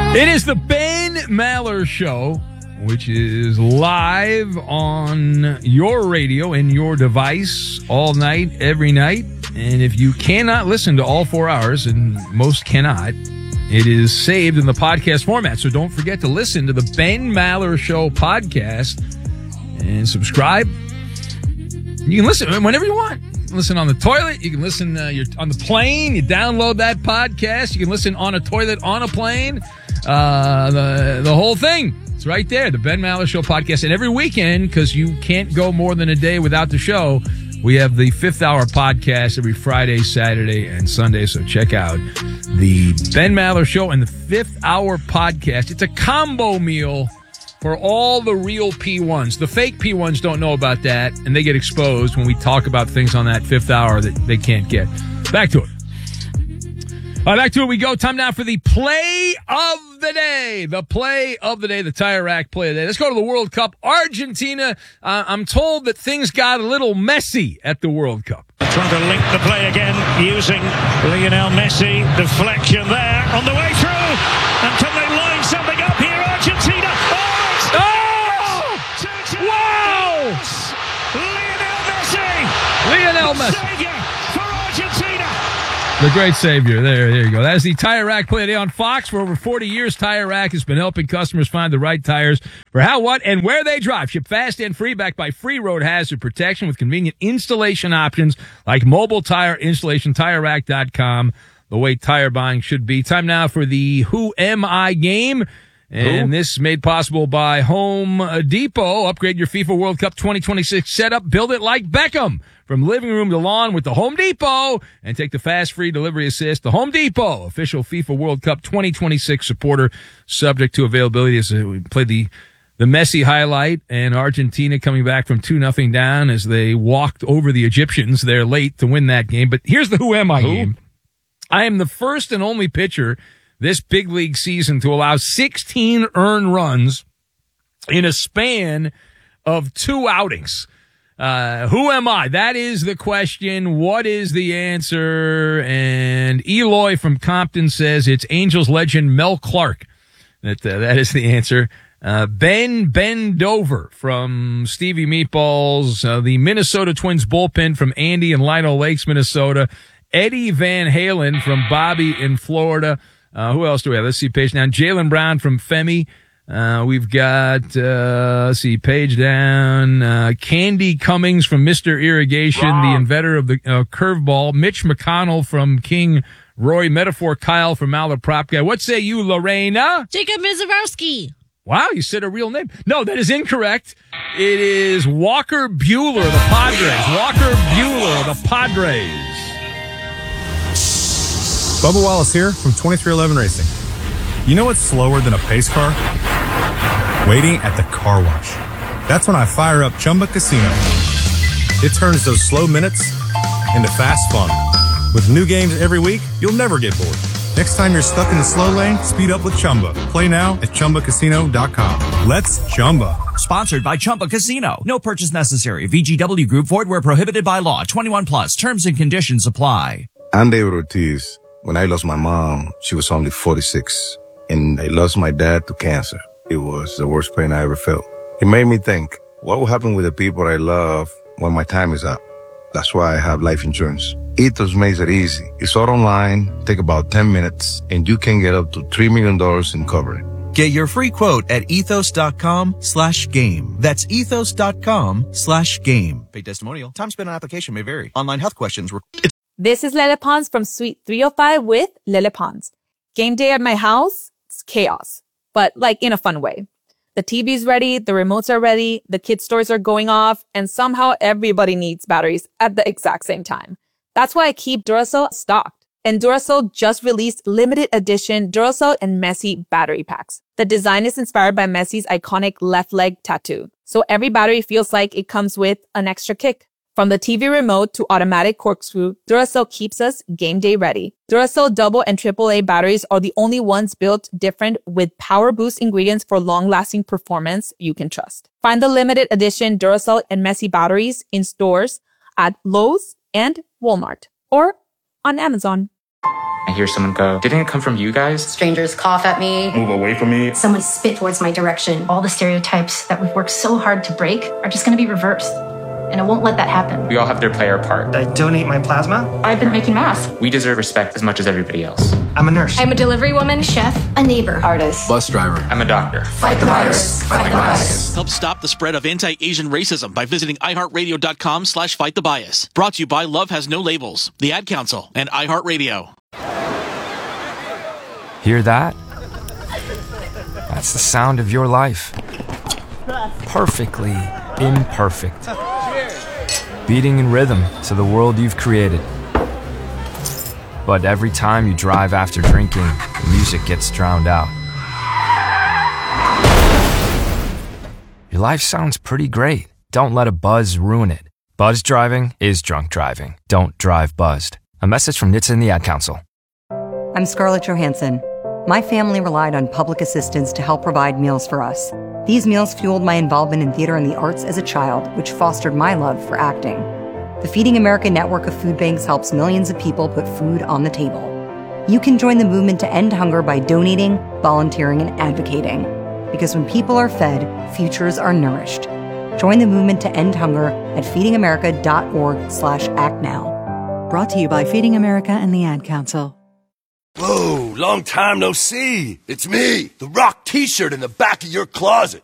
It is the Ben Maller Show, which is live on your radio and your device all night, every night. And if you cannot listen to all 4 hours, and most cannot, it is saved in the podcast format. So don't forget to listen to the Ben Maller Show podcast and subscribe. You can listen whenever you want. You can listen on the toilet. You can listen you're on the plane. You download that podcast. You can listen on a toilet, on a plane. The whole thing. It's right there, the Ben Maller Show podcast. And every weekend, because you can't go more than a day without the show, we have the Fifth Hour podcast every Friday, Saturday, and Sunday. So check out the Ben Maller Show and the Fifth Hour podcast. It's a combo meal for all the real P1s. The fake P1s don't know about that, and they get exposed when we talk about things on that Fifth Hour that they can't get. Back to it. All right, back to it we go. Time now for the play of the day. The play of the day, the Tire Rack play of the day. Let's go to the World Cup. Argentina, I'm told that things got a little messy at the World Cup. Trying to link the play again using Lionel Messi. Deflection there on the way through. And can they line something up here, Argentina? Wow! Lionel Messi. Savior for Argentina. The great savior. There you go. That is the Tire Rack play today on Fox. For over 40 years, Tire Rack has been helping customers find the right tires for how, what, and where they drive. Ship fast and free, backed by free road hazard protection with convenient installation options like mobile tire installation, TireRack.com. The way tire buying should be. Time now for the Who Am I game. And this made possible by Home Depot. Upgrade your FIFA World Cup 2026 setup. Build it like Beckham. From living room to lawn with the Home Depot. And take the fast free delivery assist. The Home Depot, official FIFA World Cup 2026 supporter. Subject to availability. As we played the Messi highlight. And Argentina coming back from 2-0 down as they walked over the Egyptians. They're late to win that game. But here's the Who Am I game. I am the first and only pitcher this big league season to allow 16 earned runs in a span of 2 outings. Who am I? That is the question. What is the answer? And Eloy from Compton says it's Angels legend Mel Clark. That is the answer. Ben Dover from Stevie Meatballs. The Minnesota Twins bullpen from Andy in Lino Lakes, Minnesota. Eddie Van Halen from Bobby in Florida. Who else do we have? Let's see, page down. Jaylen Brown from Femi. We've got, let's see, page down. Candy Cummings from Mr. Irrigation, the inventor of the curveball. Mitch McConnell from King. Roy Metaphor Kyle from Malaprops. What say you, Lorena? Jacob Mizarowski. Wow, you said a real name. No, that is incorrect. It is Walker Buehler, the Padres. Walker Buehler, the Padres. Bubba Wallace here from 2311 Racing. You know what's slower than a pace car? Waiting at the car wash. That's when I fire up Chumba Casino. It turns those slow minutes into fast fun. With new games every week, you'll never get bored. Next time you're stuck in the slow lane, speed up with Chumba. Play now at ChumbaCasino.com. Let's Chumba. Sponsored by Chumba Casino. No purchase necessary. VGW Group. Void where prohibited by law. 21 plus. Terms and conditions apply. I'm David Ortiz. When I lost my mom, she was only 46. And I lost my dad to cancer. It was the worst pain I ever felt. It made me think, what will happen with the people I love when my time is up? That's why I have life insurance. Ethos makes it easy. It's all online, take about 10 minutes, and you can get up to $3 million in coverage. Get your free quote at ethos.com/game. That's ethos.com/game. Paid testimonial. Time spent on application may vary. Online health questions. This is Lele Pons from Suite 305 with Lele Pons. Game day at my house, it's chaos, but like in a fun way. The TV's ready, the remotes are ready, the kids' toys are going off, and somehow everybody needs batteries at the exact same time. That's why I keep Duracell stocked. And Duracell just released limited edition Duracell and Messi battery packs. The design is inspired by Messi's iconic left leg tattoo. So every battery feels like it comes with an extra kick. From the TV remote to automatic corkscrew, Duracell keeps us game day ready. Duracell double and AAA batteries are the only ones built different with power boost ingredients for long-lasting performance you can trust. Find the limited edition Duracell and Messi batteries in stores at Lowe's and Walmart or on Amazon. I hear someone go, "Didn't it come from you guys?" Strangers cough at me. Move away from me. Someone spit towards my direction. All the stereotypes that we've worked so hard to break are just going to be reversed. And I won't let that happen. We all have to play our part. I donate my plasma. I've been making masks. We deserve respect as much as everybody else. I'm a nurse. I'm a delivery woman, chef, a neighbor, artist, bus driver. I'm a doctor. Fight the virus. Fight the bias. Help stop the spread of anti-Asian racism by visiting iHeartRadio.com/fightthebbias. Brought to you by Love Has No Labels, the Ad Council, and iHeartRadio. Hear that? That's the sound of your life. Perfectly imperfect. Beating in rhythm to the world you've created. But every time you drive after drinking, the music gets drowned out. Your life sounds pretty great. Don't let a buzz ruin it. Buzz driving is drunk driving. Don't drive buzzed. A message from NHTSA and the Ad Council. I'm Scarlett Johansson. My family relied on public assistance to help provide meals for us. These meals fueled my involvement in theater and the arts as a child, which fostered my love for acting. The Feeding America network of food banks helps millions of people put food on the table. You can join the movement to end hunger by donating, volunteering, and advocating. Because when people are fed, futures are nourished. Join the movement to end hunger at feedingamerica.org/actnow. Brought to you by Feeding America and the Ad Council. Whoa, long time no see. It's me, the Rock t-shirt in the back of your closet.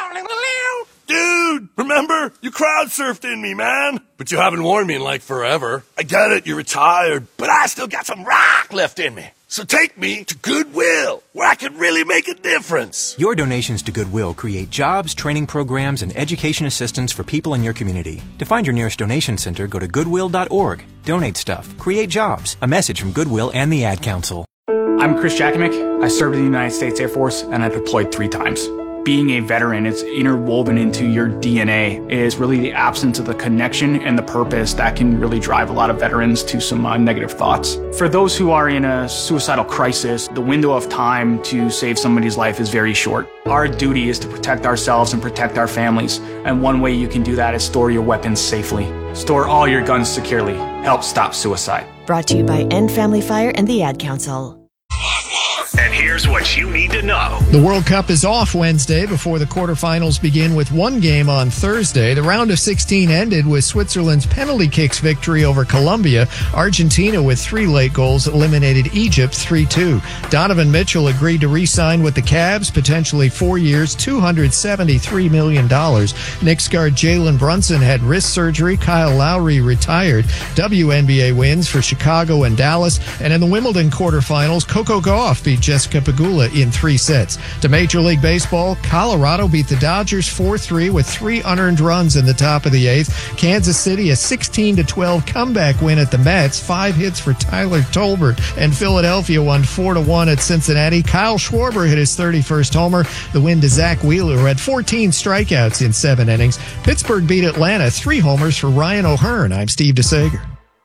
Dude, remember? You crowd surfed in me, man. But you haven't worn me in like forever. I get it, you're retired, but I still got some rock left in me. So take me to Goodwill, where I can really make a difference. Your donations to Goodwill create jobs, training programs, and education assistance for people in your community. To find your nearest donation center, go to goodwill.org. Donate stuff. Create jobs. A message from Goodwill and the Ad Council. I'm Chris Jakomick. I served in the United States Air Force, and I deployed 3 times. Being a veteran, it's interwoven into your DNA. It is really the absence of the connection and the purpose that can really drive a lot of veterans to some negative thoughts. For those who are in a suicidal crisis, the window of time to save somebody's life is very short. Our duty is to protect ourselves and protect our families. And one way you can do that is store your weapons safely. Store all your guns securely. Help stop suicide. Brought to you by End Family Fire and the Ad Council. And here's what you need to know. The World Cup is off Wednesday before the quarterfinals begin with one game on Thursday. The round of 16 ended with Switzerland's penalty kicks victory over Colombia. Argentina, with 3 late goals, eliminated Egypt 3-2. Donovan Mitchell agreed to re-sign with the Cavs, potentially 4 years, $273 million. Knicks guard Jalen Brunson had wrist surgery. Kyle Lowry retired. WNBA wins for Chicago and Dallas. And in the Wimbledon quarterfinals, Coco Gauff beat Jessica Pegula in 3 sets. To Major League Baseball, Colorado beat the Dodgers 4-3 with 3 unearned runs in the top of the 8th. Kansas City, a 16-12 comeback win at the Mets. 5 hits for Tyler Tolbert. And Philadelphia won 4-1 at Cincinnati. Kyle Schwarber hit his 31st homer. The win to Zach Wheeler, who had 14 strikeouts in 7 innings. Pittsburgh beat Atlanta 3 homers for Ryan O'Hearn. I'm Steve DeSager.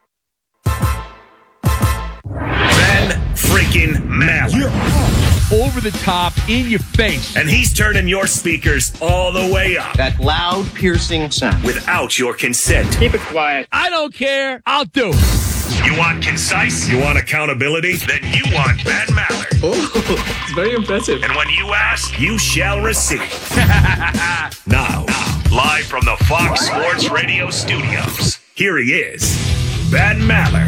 Freaking Maller. You're over the top, in your face. And he's turning your speakers all the way up. That loud, piercing sound. Without your consent. Keep it quiet. I don't care. I'll do it. You want concise? You want accountability? Then you want Ben Maller. Oh, it's very impressive. And when you ask, you shall receive. Now, live from the Fox Sports Radio studios, here he is, Ben Maller.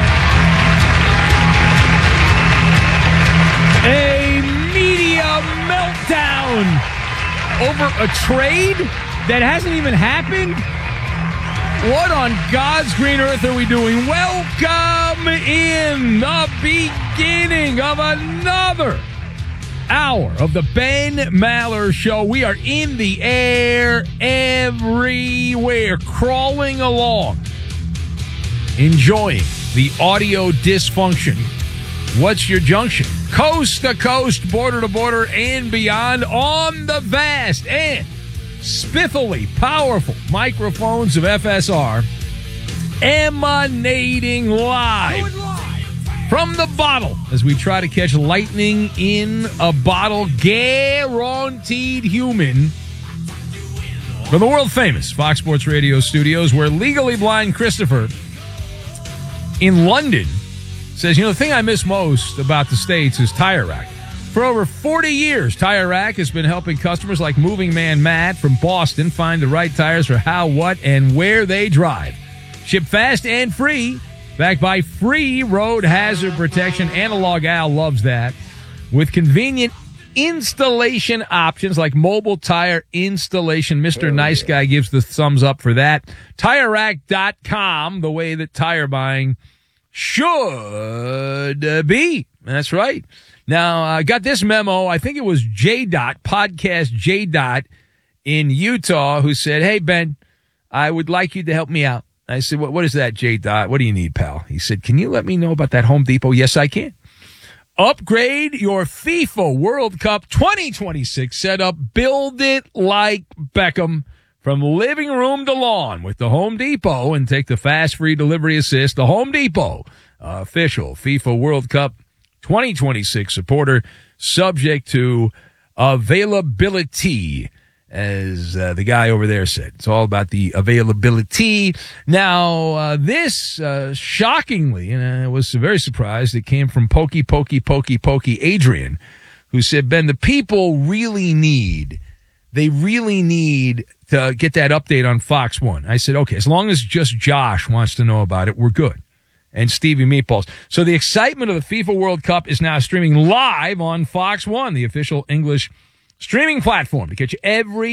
A media meltdown over a trade that hasn't even happened? What on God's green earth are we doing? Welcome in the beginning of another hour of the Ben Maller Show. We are in the air everywhere, crawling along, enjoying the audio dysfunction. What's your junction? Coast to coast, border to border, and beyond on the vast and spiffily powerful microphones of FSR, emanating live from the bottle as we try to catch lightning in a bottle, guaranteed human, from the world famous Fox Sports Radio studios, where Legally Blind Christopher in London says, the thing I miss most about the States is Tire Rack. For over 40 years, Tire Rack has been helping customers like Moving Man Matt from Boston find the right tires for how, what, and where they drive. Ship fast and free, backed by free road hazard protection. Analog Al loves that. With convenient installation options like mobile tire installation. Mr. Nice Guy gives the thumbs up for that. TireRack.com, the way that tire buying should be. That's right. Now, I got this memo. I think it was Podcast J. in Utah, who said, hey, Ben, I would like you to help me out. I said, what is that, J. What do you need, pal? He said, can you let me know about that Home Depot? Yes, I can. Upgrade your FIFA World Cup 2026 setup. Build it like Beckham from living room to lawn with the Home Depot and take the fast free delivery assist. The Home Depot, official FIFA World Cup 2026 supporter, subject to availability, as the guy over there said. It's all about the availability. Now, this, shockingly, and I was very surprised, it came from Pokey Adrian, who said, Ben, the people really need to get that update on Fox 1. I said, okay, as long as just Josh wants to know about it, we're good. And Stevie Meatballs. So the excitement of the FIFA World Cup is now streaming live on Fox 1, the official English streaming platform, to catch every